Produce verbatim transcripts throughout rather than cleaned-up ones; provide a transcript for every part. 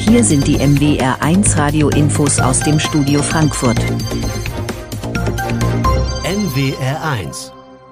Hier sind die M W R eins Radio-Infos aus dem Studio Frankfurt. M W R eins.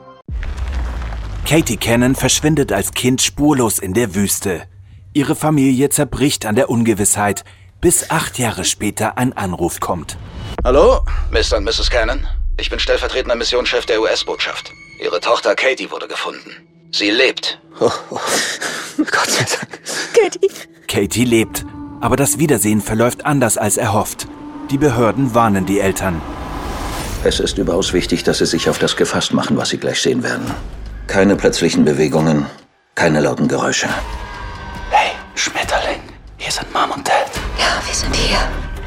Katie Cannon verschwindet als Kind spurlos in der Wüste. Ihre Familie zerbricht an der Ungewissheit, bis acht Jahre später ein Anruf kommt. Hallo, Mister und Misses Cannon. Ich bin stellvertretender Missionschef der U S-Botschaft. Ihre Tochter Katie wurde gefunden. Sie lebt. Oh, oh. Gott sei Dank. Katie. Katie lebt, aber das Wiedersehen verläuft anders als erhofft. Die Behörden warnen die Eltern. Es ist überaus wichtig, dass Sie sich auf das gefasst machen, was Sie gleich sehen werden. Keine plötzlichen Bewegungen, keine lauten Geräusche. Hey, Schmetterling, hier sind Mom und Dad. Ja, wir sind hier.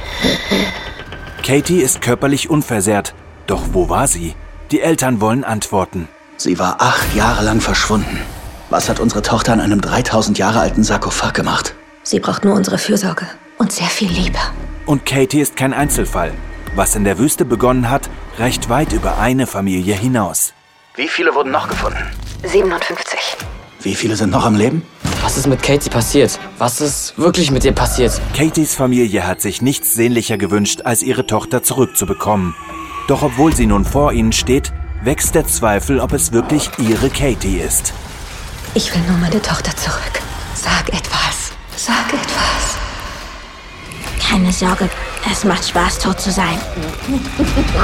Katie ist körperlich unversehrt. Doch wo war sie? Die Eltern wollen Antworten. Sie war acht Jahre lang verschwunden. Was hat unsere Tochter an einem dreitausend Jahre alten Sarkophag gemacht? Sie braucht nur unsere Fürsorge und sehr viel Liebe. Und Katie ist kein Einzelfall. Was in der Wüste begonnen hat, reicht weit über eine Familie hinaus. Wie viele wurden noch gefunden? siebenundfünfzig. Wie viele sind noch am Leben? Was ist mit Katie passiert? Was ist wirklich mit ihr passiert? Katies Familie hat sich nichts sehnlicher gewünscht, als ihre Tochter zurückzubekommen. Doch obwohl sie nun vor ihnen steht, wächst der Zweifel, ob es wirklich ihre Katie ist. Ich will nur meine Tochter zurück. Sag etwas. Sag etwas. Keine Sorge, es macht Spaß, tot zu sein.